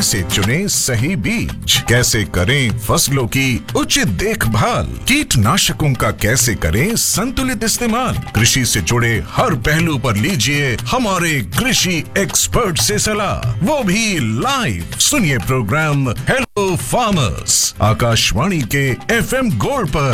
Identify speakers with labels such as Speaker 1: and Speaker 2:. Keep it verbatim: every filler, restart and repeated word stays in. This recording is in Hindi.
Speaker 1: कैसे चुने सही बीज, कैसे करें फसलों की उचित देखभाल, कीटनाशकों का कैसे करें संतुलित इस्तेमाल। कृषि से जुड़े हर पहलू पर लीजिए हमारे कृषि एक्सपर्ट से सलाह, वो भी लाइव। सुनिए प्रोग्राम हेलो फार्मर्स आकाशवाणी के एफ एम गोल्ड पर।